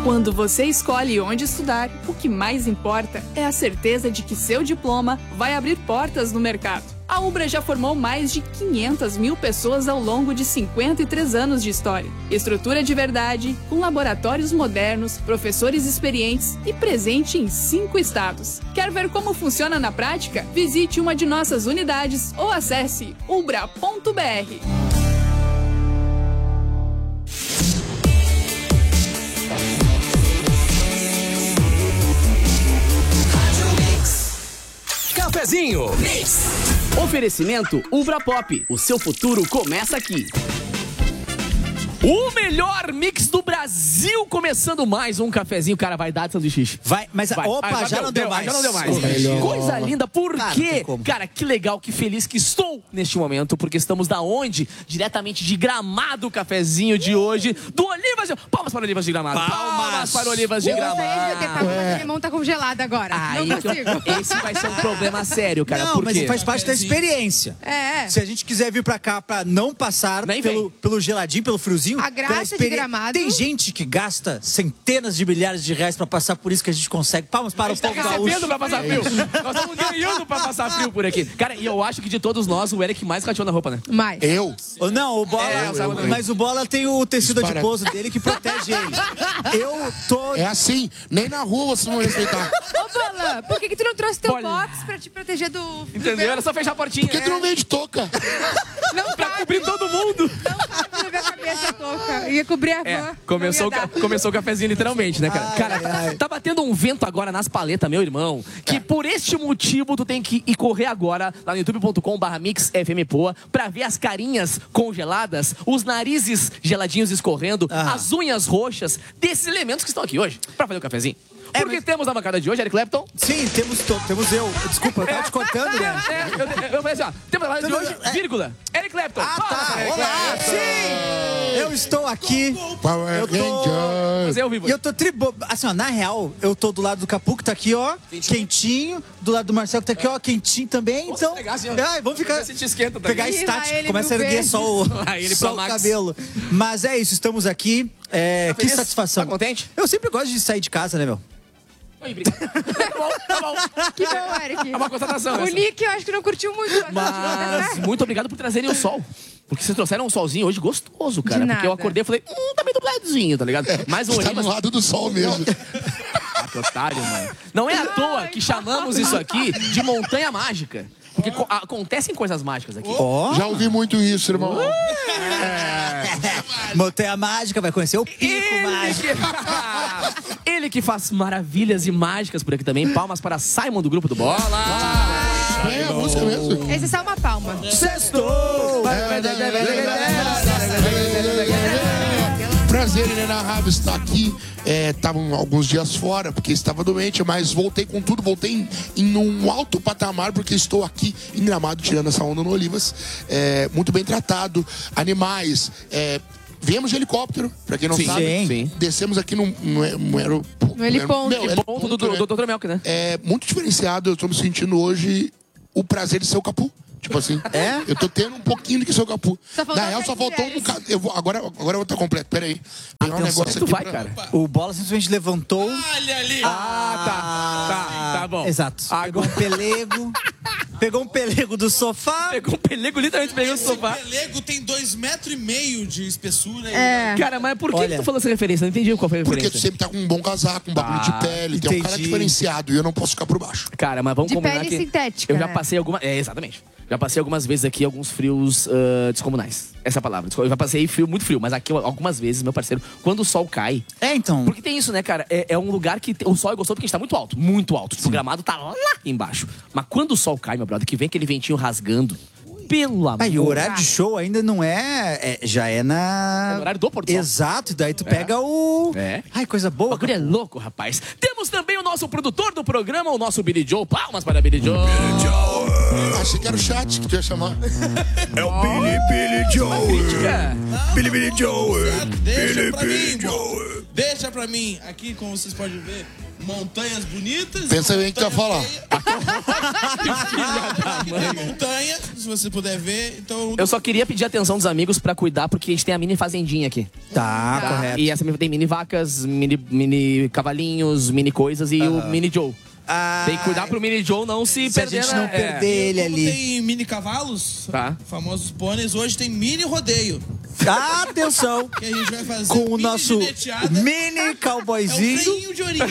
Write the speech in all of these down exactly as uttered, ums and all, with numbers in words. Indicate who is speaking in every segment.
Speaker 1: Quando você escolhe onde estudar, o que mais importa é a certeza de que seu diploma vai abrir portas no mercado. A Ubra já formou mais de quinhentas mil pessoas ao longo de cinquenta e três anos de história. Estrutura de verdade, com laboratórios modernos, professores experientes e presente em cinco estados. Quer ver como funciona na prática? Visite uma de nossas unidades ou acesse ubra ponto br.
Speaker 2: Cafezinho. Mix. Oferecimento Ubra Pop. O seu futuro começa aqui. O melhor mix do Brasil, começando mais um cafezinho. Cara, vai dar de sanduíche.
Speaker 3: Vai, mas
Speaker 2: vai.
Speaker 3: opa,
Speaker 2: ah,
Speaker 3: já,
Speaker 2: já,
Speaker 3: não deu mais.
Speaker 2: já não deu mais.
Speaker 3: Melhor.
Speaker 2: Coisa linda, por
Speaker 3: Claro,
Speaker 2: quê? Cara, que legal, que feliz que estou neste momento, porque estamos da onde? Diretamente de Gramado, o cafezinho de hoje, do Olivas de... Palmas para Olivas de Gramado.
Speaker 3: Palmas,
Speaker 2: Palmas para Olivas de Gramado.
Speaker 4: Gostaria de ter palmas, mas a limão tá congelada agora.
Speaker 2: Aí,
Speaker 4: não consigo.
Speaker 2: Esse vai ser um problema sério, cara.
Speaker 3: Não,
Speaker 2: por
Speaker 3: mas
Speaker 2: quê?
Speaker 3: faz parte da experiência.
Speaker 4: É.
Speaker 3: Se a gente quiser vir pra cá pra não passar
Speaker 2: Nem
Speaker 3: pelo,
Speaker 2: vem.
Speaker 3: pelo geladinho, pelo friozinho...
Speaker 4: A graça
Speaker 3: pela
Speaker 4: de
Speaker 3: experi-
Speaker 4: Gramado.
Speaker 3: Tem gente que gasta centenas de milhares de reais pra passar, por isso que a gente consegue. Palmas para o
Speaker 2: Tá
Speaker 3: povo gaúcho.
Speaker 2: recebendo pra passar frio. Nós estamos ganhando pra passar frio por aqui. Cara, e eu acho que de todos nós, o Eric mais rateou na roupa, né?
Speaker 4: Mais.
Speaker 5: Eu?
Speaker 3: Ô, Não, o Bola...
Speaker 2: É, eu, eu, eu.
Speaker 3: mas o Bola tem o tecido
Speaker 5: Dispara.
Speaker 3: adiposo dele que protege ele. Eu tô...
Speaker 5: É assim, nem na rua vocês vão respeitar.
Speaker 4: Ô, Bola, por que, que tu não trouxe teu
Speaker 2: Olha.
Speaker 4: box pra te proteger do... do
Speaker 2: Entendeu?
Speaker 4: verão?
Speaker 2: Era só fechar a portinha.
Speaker 5: Por que tu não veio de touca?
Speaker 4: Não
Speaker 2: Pra
Speaker 4: cabe.
Speaker 2: cobrir todo mundo.
Speaker 4: Não cabe na minha cabeça a touca. Ia cobrir a van.
Speaker 2: É, começou,
Speaker 4: Não ia
Speaker 2: o
Speaker 4: dar.
Speaker 2: ca- começou o cafezinho literalmente, né, cara?
Speaker 3: Ai,
Speaker 2: Cara,
Speaker 3: ai, ai.
Speaker 2: tá batendo um vento agora nas paletas, meu irmão, que por este motivo tu tem que ir correr agora lá no youtube ponto com barra mix F M Poa pra ver as carinhas congeladas, os narizes geladinhos escorrendo,
Speaker 3: Ah.
Speaker 2: as unhas roxas desses elementos que estão aqui hoje pra fazer o cafezinho.
Speaker 3: É,
Speaker 2: Porque
Speaker 3: mas-
Speaker 2: temos na bancada de hoje, Eric Clapton.
Speaker 3: Sim, temos, to- temos eu. Desculpa, eu tava te cortando, né?
Speaker 2: É, eu, eu, eu falei assim, ó, temos na bancada de hoje,
Speaker 3: É.
Speaker 2: vírgula, Eric Clapton.
Speaker 3: Ah,
Speaker 2: Palmas
Speaker 3: tá.
Speaker 2: para Eric
Speaker 3: Olá,
Speaker 2: Clapton.
Speaker 3: sim! Eu estou aqui.
Speaker 5: Power
Speaker 3: Eu tô-
Speaker 5: Rangers.
Speaker 2: Fazer ao vivo.
Speaker 3: E eu tô tribo... Assim, ó, na real, eu tô do lado do Capu, que tá aqui, ó, quentinho. Do lado do Marcelo, que tá aqui, ó, quentinho também.
Speaker 2: Nossa,
Speaker 3: então,
Speaker 2: pegar assim, ó.
Speaker 3: ai, vamos ficar...
Speaker 2: Você te esquenta também.
Speaker 3: Pegar a
Speaker 4: Ih, lá
Speaker 3: estática,
Speaker 4: ele
Speaker 3: começa a
Speaker 4: mil
Speaker 3: erguer
Speaker 4: vezes.
Speaker 3: só o,
Speaker 2: Lá ele
Speaker 3: só
Speaker 2: pra
Speaker 3: o
Speaker 2: Max.
Speaker 3: cabelo. Mas é isso, estamos aqui. É,
Speaker 2: Tá
Speaker 3: que
Speaker 2: feliz?
Speaker 3: satisfação.
Speaker 2: Tá contente?
Speaker 3: Eu sempre gosto de sair de casa, né, meu?
Speaker 2: Oi, obrigado. Tá bom, tá bom.
Speaker 4: Que bom, Eric.
Speaker 2: É uma constatação
Speaker 4: O
Speaker 2: essa.
Speaker 4: Nick, eu acho que não curtiu muito.
Speaker 2: Mas muito obrigado por trazerem o sol. Porque vocês trouxeram um solzinho hoje gostoso, cara.
Speaker 4: De
Speaker 2: Porque eu
Speaker 4: nada.
Speaker 2: acordei e falei, hum, tá meio dubladinho, tá ligado? Mais um
Speaker 5: Está
Speaker 2: Olivas.
Speaker 5: do lado do sol mesmo.
Speaker 2: Ah, que otário, mano. Não é à toa que chamamos isso aqui de montanha mágica. Porque co- acontecem coisas mágicas aqui.
Speaker 3: Ó,
Speaker 5: Já ouvi muito isso, irmão.
Speaker 3: montanha mágica, vai conhecer o pico
Speaker 2: Ele
Speaker 3: mágico.
Speaker 2: que... Ele que faz maravilhas e mágicas por aqui também. Palmas para Simon do Grupo do Bola.
Speaker 5: É a música mesmo.
Speaker 4: Esse é só uma palma.
Speaker 3: Sextou!
Speaker 5: Prazer, inenarrável estar aqui. Estava alguns dias fora, porque estava doente, mas voltei com tudo, voltei em, em um alto patamar, porque estou aqui em Gramado, tirando essa onda no Olivas. É, muito bem tratado, animais. É, viemos de helicóptero, pra quem não
Speaker 2: Sim,
Speaker 5: sabe.
Speaker 2: sim.
Speaker 5: Descemos aqui no, no, no aeroporto.
Speaker 4: No heliponto.
Speaker 5: Meu,
Speaker 2: Que ponto do, do,
Speaker 5: né?
Speaker 2: do doutor Melk, né?
Speaker 5: É muito diferenciado. Eu estou me sentindo hoje o prazer de ser o Capu. Tipo assim,
Speaker 3: É?
Speaker 5: eu tô tendo um pouquinho do que ser o Capu.
Speaker 4: Só faltou
Speaker 5: Na real, só
Speaker 4: sete
Speaker 5: faltou um
Speaker 4: mulheres.
Speaker 5: bocado. Eu vou, agora, agora eu vou estar completo, peraí. Pegar um
Speaker 3: Atenção.
Speaker 5: negócio
Speaker 2: Tu
Speaker 5: aqui
Speaker 2: vai,
Speaker 5: pra-
Speaker 2: cara.
Speaker 3: O Bola simplesmente levantou.
Speaker 6: Olha ali!
Speaker 2: Ah, tá. Tá, tá bom.
Speaker 3: Exato. Pegou
Speaker 2: Agora
Speaker 3: um pelego. Pegou um pelego do sofá.
Speaker 2: pegou um pelego, literalmente pegou o
Speaker 6: Esse
Speaker 2: sofá.
Speaker 6: pelego tem dois metros e meio de espessura.
Speaker 4: É.
Speaker 2: Cara, mas por que,
Speaker 3: Olha.
Speaker 2: que tu falou essa referência? Eu não entendi qual foi a
Speaker 5: Porque tu
Speaker 2: referência.
Speaker 5: sempre tá com um bom casaco, um bagulho
Speaker 2: Ah,
Speaker 5: de pele. Tem um cara
Speaker 3: entendi.
Speaker 5: diferenciado e eu não posso ficar por baixo.
Speaker 2: Cara, mas vamos
Speaker 4: De
Speaker 2: combinar
Speaker 4: pele
Speaker 2: que
Speaker 4: sintética,
Speaker 2: eu já
Speaker 4: né?
Speaker 2: passei algumas... É, exatamente. Já passei algumas vezes aqui alguns frios ah, descomunais. Essa é a palavra. Eu já passei frio, muito frio, mas aqui algumas vezes, meu parceiro, quando o sol cai...
Speaker 3: É, então.
Speaker 2: Porque tem isso, né, cara? É, é um lugar que tem- o sol é gostoso porque a gente tá muito alto. Muito alto. O Gramado tá lá embaixo. Mas quando o sol cai, meu brother, que vem aquele ventinho rasgando... Pelo amor...
Speaker 3: Ah, e o horário de show ainda não é, é- já é na...
Speaker 2: É no horário do pôr do sol.
Speaker 3: Exato, e daí tu pega o...
Speaker 2: É.
Speaker 3: Ai, coisa
Speaker 2: O
Speaker 3: boa.
Speaker 2: bagulho é louco, rapaz. Temos também o nosso produtor do programa, o nosso Billy Joe. Palmas para Billy Joe.
Speaker 5: Achei que era o chat que tu ia chamar.
Speaker 7: É o Billy Billy Joe.
Speaker 2: Crítica.
Speaker 7: Billy Billy Joe.
Speaker 6: Deixa
Speaker 7: Billy
Speaker 6: pra
Speaker 7: Billy
Speaker 6: mim,
Speaker 7: Joe.
Speaker 6: Deixa pra mim. Aqui, como vocês podem ver, montanhas bonitas.
Speaker 5: Pensa bem o que tu vai falar.
Speaker 6: Tem montanha, se você puder ver. Então,
Speaker 2: Eu só queria pedir a atenção dos amigos pra cuidar, porque a gente tem a mini fazendinha aqui.
Speaker 3: Tá,
Speaker 2: Tá?
Speaker 3: correto.
Speaker 2: E essa tem mini vacas, mini, mini cavalinhos, mini coisas e o mini Joe.
Speaker 3: Ah,
Speaker 2: Tem que cuidar pro mini Joe não se,
Speaker 3: se a
Speaker 2: perder.
Speaker 3: gente não
Speaker 2: né?
Speaker 3: perder ele
Speaker 6: como
Speaker 3: ali.
Speaker 6: tem mini cavalos,
Speaker 2: Tá.
Speaker 6: famosos pôneis, hoje tem mini rodeio.
Speaker 3: Atenção!
Speaker 6: Que a gente vai fazer
Speaker 3: Com o
Speaker 6: mini
Speaker 3: nosso
Speaker 6: gineteada.
Speaker 3: mini
Speaker 6: É um
Speaker 3: cowboyzinho.
Speaker 6: freinho de orinho.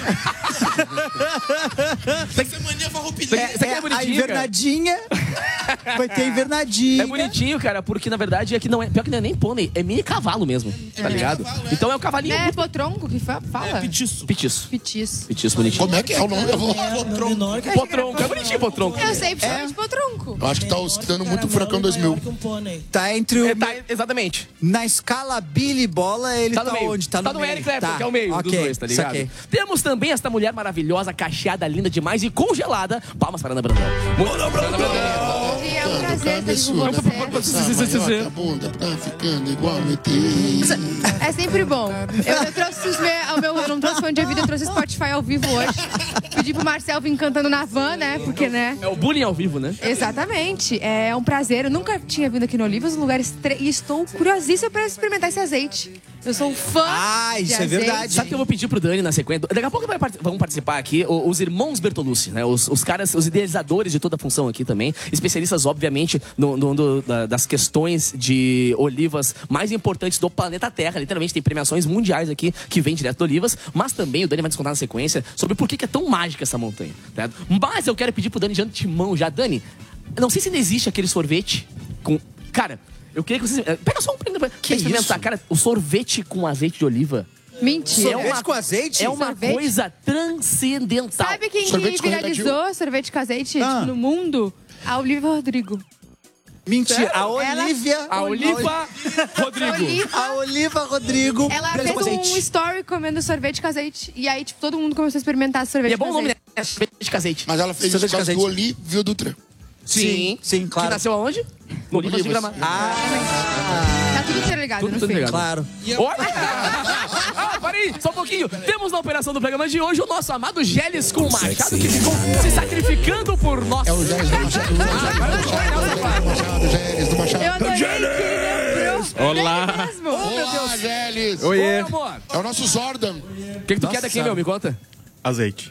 Speaker 6: Essa mania farroupilha.
Speaker 2: É, isso aqui é
Speaker 3: a
Speaker 2: bonitinho, cara.
Speaker 3: invernadinha. Vai ter invernadinha.
Speaker 2: É bonitinho, cara, porque na verdade aqui não é. Pior que não é nem pônei, é mini cavalo mesmo. Tá
Speaker 6: mini
Speaker 2: ligado?
Speaker 6: cavalo, é.
Speaker 2: Então é o cavalinho.
Speaker 4: É
Speaker 2: muito
Speaker 4: potronco que fa- fala?
Speaker 6: É pitiço.
Speaker 2: Petiço.
Speaker 4: Petiço.
Speaker 2: Petiço bonitinho.
Speaker 5: Como é que é o nome? Eu, vou...
Speaker 8: Menor que
Speaker 2: Potronco, é bonitinho, potronco.
Speaker 4: Eu sei, principalmente potronco.
Speaker 5: Eu acho que tá escutando muito Furacão dois mil.
Speaker 8: que um pônei.
Speaker 3: Tá entre o...
Speaker 2: É, tá, exatamente.
Speaker 3: Na escala Billy Bola, ele
Speaker 2: Tá
Speaker 3: tá,
Speaker 2: no meio.
Speaker 3: onde? Tá no, meio.
Speaker 2: Eric Clapton,
Speaker 3: Tá.
Speaker 2: que é o meio dos
Speaker 3: Ok,
Speaker 2: dois, tá ligado?
Speaker 3: saquei.
Speaker 2: Temos também esta mulher maravilhosa, cacheada, linda demais e congelada. Palmas para Ana Brandão. Ana Brandão!
Speaker 4: E é um prazer estar aqui com você.
Speaker 5: A bunda tá ficando igual o E T.
Speaker 4: É sempre bom. Eu, eu trouxe os me, o meu, eu não trouxe fone de ouvido, eu trouxe Spotify ao vivo hoje. Pedi pro Marcel vir cantando na van, né? Porque, né?
Speaker 2: É o bullying ao vivo, né?
Speaker 4: Exatamente. É um prazer. Eu nunca tinha vindo aqui no Olivas, um lugar estre... e estou curiosíssima para experimentar esse azeite. Eu sou um fã.
Speaker 3: Ah, isso
Speaker 4: de
Speaker 3: é
Speaker 4: azeite.
Speaker 3: verdade.
Speaker 2: Sabe o que eu vou pedir pro Dani na sequência? Daqui a pouco vai part- vão participar aqui o- os irmãos Bertolucci, né? Os, os caras, os idealizadores de toda a função aqui também. Especialistas, obviamente, no, no- no- da- das questões de olivas mais importantes do planeta Terra. Literalmente, tem premiações mundiais aqui que vêm direto do Olivas. Mas também o Dani vai nos contar na sequência sobre por que, que é tão mágica essa montanha. Tá? Mas eu quero pedir pro Dani de antemão já. Dani, eu não sei se ainda existe aquele sorvete com... Cara... Eu queria que vocês... Pega só um pra
Speaker 3: Que
Speaker 2: experimentar.
Speaker 3: isso?
Speaker 2: Cara, o sorvete com azeite de oliva
Speaker 4: Mentira.
Speaker 3: Sorvete
Speaker 2: uma-
Speaker 3: com azeite?
Speaker 2: é uma
Speaker 4: Sorvete?
Speaker 2: coisa transcendental.
Speaker 4: Sabe quem
Speaker 5: Sorvete
Speaker 4: que viralizou sorvete com azeite
Speaker 3: Ah.
Speaker 4: tipo, no mundo? A Olivia Rodrigo.
Speaker 3: Mentira. A
Speaker 4: Ela-
Speaker 3: Olivia...
Speaker 2: A Oliva Rodrigo.
Speaker 4: Oliva,
Speaker 3: A Oliva Rodrigo.
Speaker 4: ela
Speaker 3: preso
Speaker 4: fez
Speaker 3: com azeite.
Speaker 4: um story comendo sorvete com azeite. E aí, tipo, todo mundo começou a experimentar sorvete
Speaker 2: E é bom o
Speaker 4: com
Speaker 2: nome, né?
Speaker 4: azeite.
Speaker 2: É sorvete com azeite.
Speaker 5: Mas ela fez
Speaker 3: Sorvete
Speaker 5: isso por causa
Speaker 3: com
Speaker 5: do
Speaker 3: azeite.
Speaker 5: Olívio Dutra.
Speaker 3: Sim, sim, claro.
Speaker 2: Que nasceu aonde? No Olivas de
Speaker 5: Olivas.
Speaker 2: Gramado.
Speaker 4: Tá tudo interligado,
Speaker 2: Tudo
Speaker 4: no
Speaker 2: tudo
Speaker 4: fim.
Speaker 2: ligado.
Speaker 3: Claro.
Speaker 2: Olha! Ah, parei, só um pouquinho. Temos na operação do programa de hoje o nosso amado Gélis com o Machado, que ficou se sacrificando por nós.
Speaker 5: É o Gélis do Machado. O Gélis do Machado.
Speaker 4: Eu adorei que ele lembrou.
Speaker 2: Olá.
Speaker 4: Ele mesmo.
Speaker 5: Olá, Gélis.
Speaker 2: Oi, amor.
Speaker 5: É o nosso Zordon.
Speaker 2: O que, que tu quer daqui, meu? Me conta.
Speaker 7: Azeite.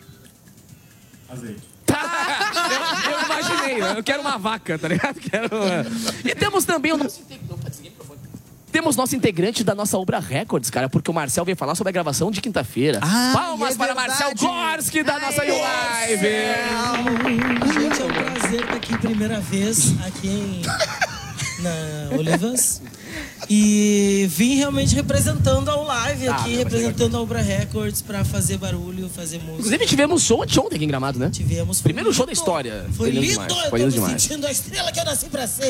Speaker 2: eu, eu imaginei, eu quero uma vaca, tá ligado? Quero uma... E temos também o nosso... Temos nosso integrante da nossa Ubra Records, cara, porque o Marcel veio falar sobre a gravação de quinta-feira.
Speaker 3: Ah,
Speaker 2: Palmas
Speaker 3: é
Speaker 2: para
Speaker 3: verdade.
Speaker 2: Marcel Gorski da nossa
Speaker 4: Aê.
Speaker 2: Live.
Speaker 8: Gente, é um prazer estar aqui primeira vez aqui em, na Olivas. E vim realmente representando a Live aqui, representando a Ubra Records pra fazer barulho, fazer música.
Speaker 2: Inclusive tivemos show de ontem aqui em Gramado, né?
Speaker 8: Tivemos. foi
Speaker 2: Primeiro show
Speaker 8: lindo.
Speaker 2: da história.
Speaker 8: Foi
Speaker 2: lindo
Speaker 8: lindo,
Speaker 2: demais,
Speaker 8: eu
Speaker 2: foi
Speaker 8: tô
Speaker 2: lindo
Speaker 8: me
Speaker 2: demais.
Speaker 8: sentindo a estrela que eu nasci pra ser.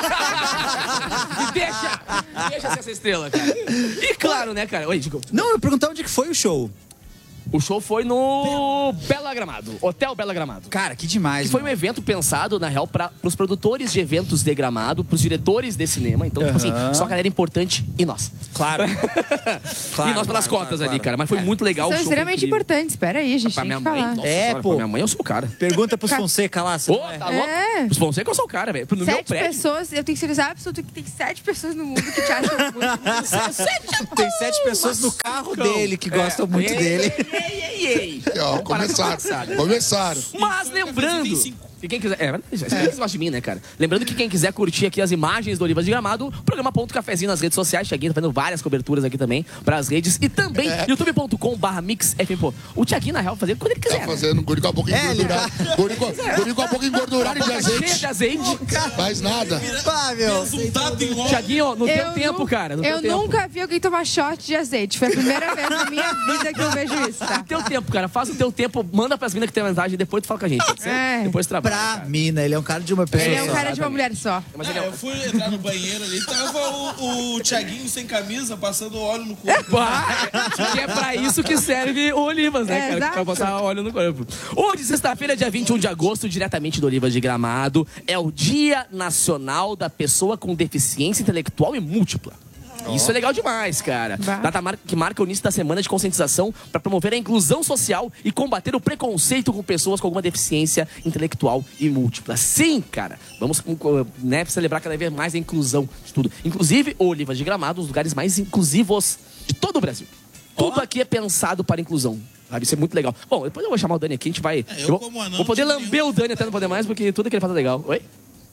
Speaker 2: E deixa, deixa ser essa estrela, cara. E claro, né, cara? Oi, digo,
Speaker 3: Não, eu ia perguntar onde que foi o show.
Speaker 2: o show foi no Bela Gramado, Hotel Bela Gramado.
Speaker 3: Cara, que demais.
Speaker 2: Que foi um
Speaker 3: mano.
Speaker 2: evento pensado, na real, para os produtores de eventos de Gramado, pros diretores de cinema. Então, tipo assim,
Speaker 3: Aham.
Speaker 2: só galera importante e nós.
Speaker 3: Claro.
Speaker 2: e nós pelas
Speaker 3: claro,
Speaker 2: cotas
Speaker 3: claro,
Speaker 2: ali,
Speaker 3: claro.
Speaker 2: cara. Mas foi muito legal o
Speaker 4: São
Speaker 2: show. foi
Speaker 4: extremamente
Speaker 2: incrível.
Speaker 4: importantes. Espera aí, gente.
Speaker 2: Pra
Speaker 4: Tem
Speaker 2: minha
Speaker 4: que
Speaker 2: mãe,
Speaker 4: falar.
Speaker 2: nossa
Speaker 3: É,
Speaker 2: senhora,
Speaker 3: pô.
Speaker 2: pra minha mãe eu sou o cara.
Speaker 3: Pergunta pros Fonseca lá. você
Speaker 2: Ô,
Speaker 3: não é?
Speaker 2: tá louco?
Speaker 4: É.
Speaker 2: Os Fonseca eu sou o cara, velho. No meu
Speaker 4: Sete
Speaker 2: prédio.
Speaker 4: pessoas, eu tenho certeza absoluta que tem sete pessoas no mundo que te acham muito.
Speaker 3: Tem sete pessoas no carro dele que gostam muito
Speaker 2: Ei,
Speaker 3: dele.
Speaker 2: Ei, ei, ei.
Speaker 5: E, ó,
Speaker 2: Vamos parar com
Speaker 5: começaram.
Speaker 2: palhaçada.
Speaker 5: Começaram.
Speaker 2: Mas lembrando... E quem quiser... É, vocês gostam de mim, né, cara? Lembrando que quem quiser curtir aqui as imagens do Olivas de Gramado, programa Ponto Cafezinho nas redes sociais. Thiaguinho tá fazendo várias coberturas aqui também pras redes. E também
Speaker 5: É.
Speaker 2: youtube ponto com barra mix F M. Pô, o Thiaguinho, na real, fazer quando ele quiser.
Speaker 5: Tá fazendo guri com a boca
Speaker 3: É, ele
Speaker 5: engordurada. Guri com guri com a boca engordurada de
Speaker 2: Né? Cheio
Speaker 5: azeite.
Speaker 2: de azeite.
Speaker 5: Faz nada.
Speaker 3: Pá, meu.
Speaker 6: Resultado em
Speaker 2: Thiaguinho, no teu
Speaker 4: Eu
Speaker 2: tempo,
Speaker 4: nu-
Speaker 2: cara. No
Speaker 4: eu
Speaker 2: teu tempo.
Speaker 4: nunca vi alguém tomar shot de azeite. Foi a primeira vez na minha vida que eu vejo isso, tá?
Speaker 2: No teu tempo, cara. Faz o teu tempo, manda pras minas que tem vantagem e depois tu fala com a gente. Pode ser?
Speaker 4: É.
Speaker 2: Depois tu trabalha.
Speaker 3: Pra
Speaker 2: cara.
Speaker 3: mina, ele é um cara de uma pessoa
Speaker 4: Ele é um
Speaker 3: só.
Speaker 4: cara de uma mulher só.
Speaker 2: Mas ele
Speaker 6: É,
Speaker 2: é
Speaker 6: eu fui entrar no banheiro ali, tava o, o Thiaguinho sem camisa, passando óleo no corpo.
Speaker 2: Ah, que é pra isso que serve o Olivas, né,
Speaker 4: É,
Speaker 2: cara?
Speaker 4: exato.
Speaker 2: Pra botar óleo no corpo. Hoje, sexta-feira, dia vinte e um de agosto, diretamente do Olivas de Gramado, é o Dia Nacional da Pessoa com Deficiência Intelectual e Múltipla. Isso é legal demais, cara. Data mar- que marca o início da semana de conscientização para promover a inclusão social e combater o preconceito com pessoas com alguma deficiência intelectual e múltipla. Sim, cara. Vamos, né, celebrar cada vez mais a inclusão de tudo. Inclusive, Olivas de Gramado, um dos lugares mais inclusivos de todo o Brasil. Tudo aqui é pensado para inclusão. Sabe? Isso é muito legal. Bom, depois eu vou chamar o Dani aqui, a gente vai...
Speaker 6: É, eu
Speaker 2: eu
Speaker 6: como anão,
Speaker 2: vou poder
Speaker 6: não
Speaker 2: lamber o Dani até não poder mais, porque tudo que ele faz é legal. Oi?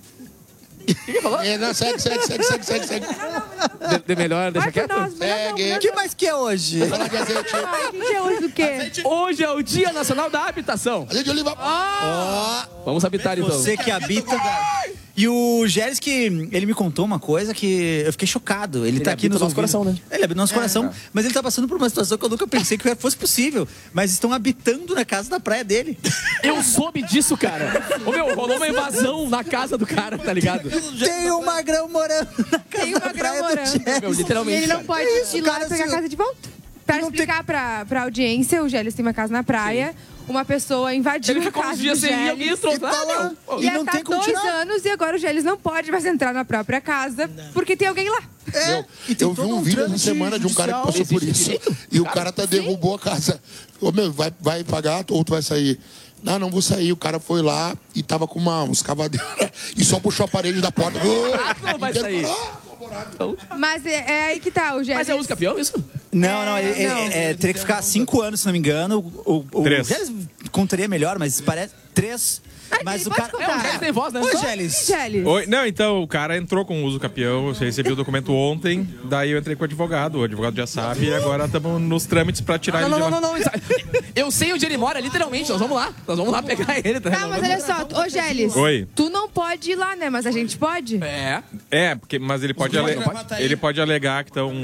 Speaker 2: O que ele falou?
Speaker 5: É, não, segue, segue, segue, segue, segue, segue.
Speaker 2: De, de melhor, deixa
Speaker 4: Vai por
Speaker 2: quieto?
Speaker 4: nós, melhor não,
Speaker 5: Segue.
Speaker 4: melhor
Speaker 3: O que mais que é hoje?
Speaker 5: Falar de azeite.
Speaker 4: não. Que dia é hoje do quê?
Speaker 2: Hoje é o Dia Nacional da Habitação.
Speaker 5: Azeite de oliva.
Speaker 2: Vamos habitar, então.
Speaker 3: Você que habita... E o Gélis, que ele me contou uma coisa que eu fiquei chocado. Ele, tá aqui
Speaker 2: habita
Speaker 3: nos
Speaker 2: o nosso
Speaker 3: ouvindo.
Speaker 2: coração, né?
Speaker 3: Ele habita no nosso coração, mas ele tá passando por uma situação que eu nunca pensei que fosse possível. Mas estão habitando na casa da praia dele.
Speaker 2: Eu soube disso, cara. Ô, meu, rolou uma invasão na casa do cara, tá ligado?
Speaker 3: Tem um magrão morando na casa
Speaker 4: Tem um
Speaker 3: da
Speaker 4: magrão
Speaker 3: praia do
Speaker 4: morando.
Speaker 3: Gélis.
Speaker 2: Meu,
Speaker 4: E
Speaker 2: literalmente.
Speaker 4: ele não
Speaker 2: cara.
Speaker 4: pode
Speaker 3: É isso,
Speaker 4: ir lá
Speaker 3: cara,
Speaker 4: e pegar a
Speaker 3: assim,
Speaker 4: casa de volta. Pra
Speaker 3: não tem-
Speaker 4: explicar pra, pra audiência, o Gélis tem uma casa na praia. Uma pessoa invadiu
Speaker 2: Ele
Speaker 4: a
Speaker 2: ficou
Speaker 4: casa
Speaker 2: uns dias
Speaker 4: do
Speaker 2: sem ir,
Speaker 4: Gélis.
Speaker 2: alguém trouxe lá,
Speaker 3: tá lá.
Speaker 2: meu. Pô,
Speaker 3: E
Speaker 4: E
Speaker 3: não
Speaker 4: tá
Speaker 3: tem como
Speaker 4: dois
Speaker 3: tirar.
Speaker 4: anos e agora o Gélis não pode mais entrar na própria casa porque tem alguém lá.
Speaker 3: É, e tem
Speaker 5: Eu vi
Speaker 3: todo
Speaker 5: um vídeo essa
Speaker 3: trâmite
Speaker 5: semana de um cara que passou
Speaker 3: judicial.
Speaker 5: por isso. E o cara tá derrubou a casa. Ô, meu, vai, vai pagar ou tu vai sair? Não, não vou sair. O cara foi lá e tava com uma, uns cavadeiros e só puxou a parede da porta.
Speaker 2: não vai sair.
Speaker 4: Mas é, é aí que tá, o Gélis.
Speaker 2: Mas é uso campeão, isso?
Speaker 3: Não, não, ele,
Speaker 4: não.
Speaker 3: ele- é, teria que ficar cinco anos, se não me engano. O, o,
Speaker 9: Três.
Speaker 3: O Gélis contaria melhor, mas parece... Três.
Speaker 4: Ah,
Speaker 3: Mas
Speaker 4: ele
Speaker 3: o
Speaker 4: pode
Speaker 3: cara...
Speaker 2: É, o
Speaker 4: contar.
Speaker 2: Gélis tem voz, né?
Speaker 3: Ô,
Speaker 2: Só-
Speaker 3: Gélis.
Speaker 4: Gélis.
Speaker 9: Oi, não, então, o cara entrou com o uso capião, eu recebi o documento ontem, daí eu entrei com o advogado, o advogado já sabe, e agora estamos nos trâmites pra tirar
Speaker 2: Não,
Speaker 9: ele
Speaker 2: não,
Speaker 9: de
Speaker 2: não,
Speaker 9: lá.
Speaker 2: não, não. Eu sei onde ele mora, literalmente. Nós vamos lá. Nós vamos lá pegar ele. Tá?
Speaker 4: Tá, mas olha só, ô Gélis.
Speaker 9: Oi.
Speaker 4: Tu não pode ir lá, né? Mas a gente pode?
Speaker 2: É.
Speaker 9: É, porque, mas ele pode, ale...
Speaker 6: não pode?
Speaker 9: ele pode alegar que estão,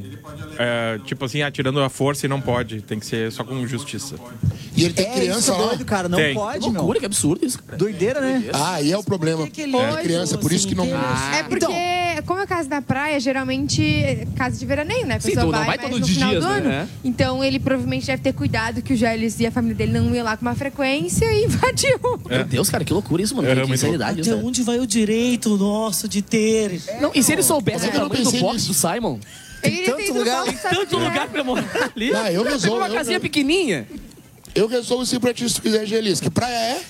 Speaker 9: é, tipo assim, atirando a força e não pode, tem que ser só com justiça.
Speaker 5: E ele tem
Speaker 3: É,
Speaker 5: criança
Speaker 3: isso é
Speaker 5: lá.
Speaker 3: doido, cara. Não
Speaker 9: Tem.
Speaker 3: pode,
Speaker 2: Que
Speaker 3: meu.
Speaker 2: loucura, que absurdo isso, cara.
Speaker 3: Doideira, né?
Speaker 5: Ah, aí é o problema.
Speaker 8: que ele
Speaker 5: É
Speaker 8: hoje,
Speaker 5: criança, por isso que não.
Speaker 8: assim,
Speaker 2: Ah,
Speaker 4: É porque, como é casa da praia, geralmente é casa de veraneio, né? A
Speaker 2: Sim,
Speaker 4: pessoa
Speaker 2: tu não
Speaker 4: vai,
Speaker 2: vai
Speaker 4: mais
Speaker 2: todos
Speaker 4: no
Speaker 2: os
Speaker 4: final
Speaker 2: dias,
Speaker 4: do
Speaker 2: né?
Speaker 4: ano.
Speaker 2: É.
Speaker 4: Então ele provavelmente deve ter cuidado que o Gélis e a família dele não iam lá com uma frequência e invadiu.
Speaker 2: Meu Deus, cara, que loucura isso, mano.
Speaker 9: É,
Speaker 2: Que
Speaker 9: muito
Speaker 2: insanidade isso,
Speaker 8: Até
Speaker 2: né?
Speaker 8: onde vai o direito nosso de ter?
Speaker 2: Não, e se ele soubesse o
Speaker 5: eu não
Speaker 2: tamanho do
Speaker 5: pensei
Speaker 2: box
Speaker 5: nisso.
Speaker 2: do Simon?
Speaker 4: Ele
Speaker 3: tanto
Speaker 4: tudo
Speaker 3: lugar.
Speaker 4: bom, sabe
Speaker 2: Tanto
Speaker 4: que é.
Speaker 2: lugar pra morar ali.
Speaker 5: Ah, eu
Speaker 2: Pegou
Speaker 5: resolvo,
Speaker 2: uma
Speaker 5: eu
Speaker 2: casinha
Speaker 5: resolvo.
Speaker 2: pequenininha.
Speaker 5: Eu resolvo sim pra ti se tu quiser, Gelis. Que praia é?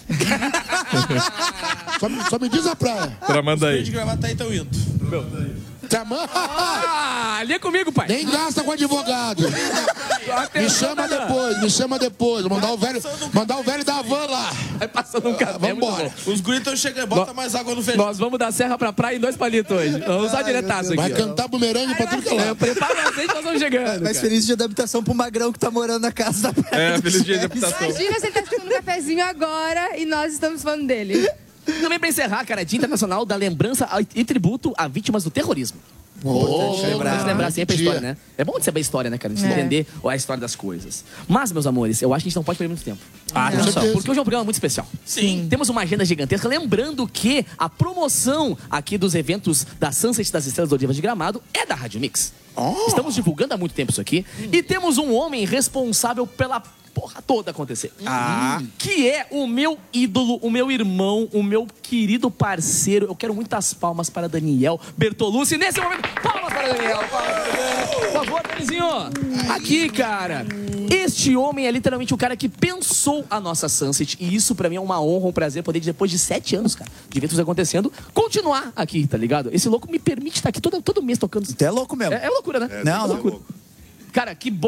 Speaker 5: só, me, só me diz a praia.
Speaker 9: Pra manda
Speaker 6: De
Speaker 9: aí.
Speaker 6: gravar tá então indo.
Speaker 5: Tamanho.
Speaker 2: Ah, ali é comigo, pai.
Speaker 5: Nem gasta com advogado. Me chama depois, me chama depois. Vou Mandar o velho, mandar o velho da van lá.
Speaker 2: Vai passando um café.
Speaker 5: Vambora.
Speaker 2: muito bom.
Speaker 6: Os guris estão chegando. Bota mais água no feijão.
Speaker 2: Nós vamos da serra pra praia em dois palitos hoje. Vamos usar diretaço
Speaker 5: Vai
Speaker 2: aqui. ó.
Speaker 5: cantar bumerangue pra tudo que é
Speaker 2: É,
Speaker 5: lado.
Speaker 2: prepara o azeite, nós vamos chegando.
Speaker 3: Mas
Speaker 2: cara.
Speaker 3: feliz dia da habitação pro magrão que tá morando na casa da praia.
Speaker 9: É,
Speaker 3: do
Speaker 9: feliz dia de
Speaker 3: Gélis.
Speaker 9: habitação.
Speaker 4: Imagina se ele tá escutando um cafezinho agora e nós estamos falando dele.
Speaker 2: Também pra encerrar, cara, Dia Internacional da Lembrança e Tributo a Vítimas do Terrorismo.
Speaker 5: Importante
Speaker 2: Lembrar,
Speaker 5: lembrar.
Speaker 2: lembrar sempre a
Speaker 5: Dia.
Speaker 2: história, né? É bom de saber a história, né, cara? De se
Speaker 4: É.
Speaker 2: entender a história das coisas. Mas, meus amores, eu acho que a gente não pode perder muito tempo. Ah,
Speaker 5: Com certeza.
Speaker 2: porque hoje é um programa muito especial.
Speaker 6: Sim.
Speaker 2: Temos uma agenda gigantesca. Lembrando que a promoção aqui dos eventos da Sunset das Estrelas do Olivas de Gramado é da Rádio Mix. Estamos divulgando há muito tempo isso aqui. E temos um homem responsável pela porra toda acontecer.
Speaker 3: Ah.
Speaker 2: Que é o meu ídolo, o meu irmão, o meu querido parceiro. Eu quero muitas palmas para Daniel Bertolucci. Nesse momento, palmas para Daniel. Palmas para Daniel. Por favor, Danielzinho. Aqui, cara. Este homem é literalmente o cara que pensou a nossa Sunset. E isso pra mim é uma honra, um prazer poder, depois de sete anos, cara, de eventos acontecendo, continuar aqui, tá ligado? Esse louco me permite estar aqui todo, todo mês tocando.
Speaker 3: Tu é louco mesmo.
Speaker 2: É, é loucura, né?
Speaker 3: Não,
Speaker 2: é
Speaker 3: não.
Speaker 2: loucura. Cara, que bom.